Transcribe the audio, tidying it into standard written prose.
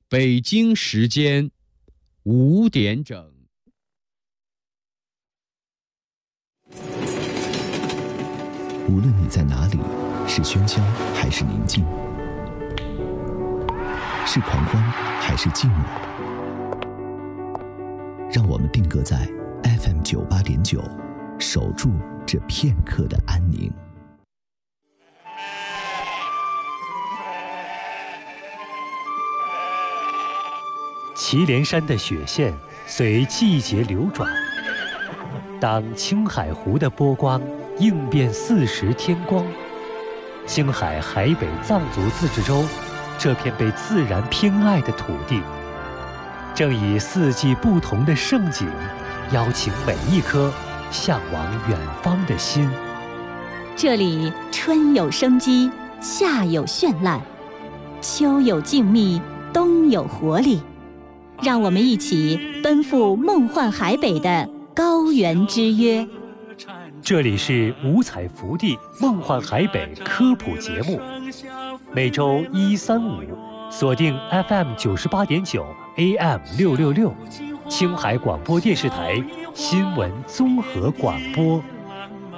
北京时间5点整。 无论你在哪里，是喧嚣还是宁静，是狂欢还是静默，让我们定格在 FM 98.9，守住这片刻的安宁。 祁连山的雪线随季节流转，当青海湖的波光映遍40天光，青海海北藏族自治州这片被自然偏爱的土地，正以四季不同的盛景，邀请每一颗向往远方的心。 这里春有生机，夏有绚烂，秋有静谧，冬有活力。让我们一起奔赴梦幻海北的高原之约。 这里是五彩福地梦幻海北科普节目，每周1、3、5锁定 FM 98.9 AM 666，青海广播电视台新闻综合广播。